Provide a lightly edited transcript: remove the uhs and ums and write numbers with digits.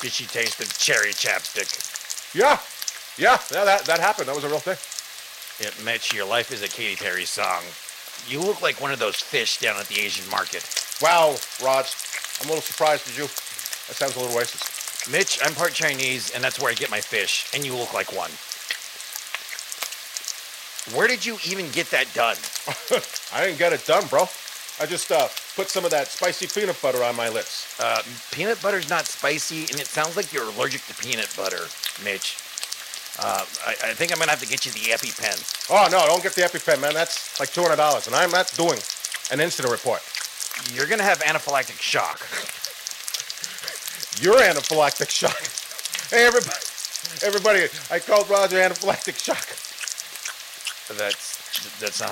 fishy taste of cherry chapstick. Yeah, that happened. That was a real thing. Yeah, Mitch, your life is a Katy Perry song. You look like one of those fish down at the Asian market. Wow, Raj, I'm a little surprised at you. That sounds a little racist. Mitch, I'm part Chinese, and that's where I get my fish, and you look like one. Where did you even get that done? I didn't get it done, bro. I just put some of that spicy peanut butter on my lips. Peanut butter's not spicy, and it sounds like you're allergic to peanut butter, Mitch. I think I'm gonna have to get you the EpiPen. Oh, no, don't get the EpiPen, man. That's like $200, and I'm not doing an incident report. You're gonna have anaphylactic shock. You're anaphylactic shock. Hey, everybody, I called Roger anaphylactic shock. That's not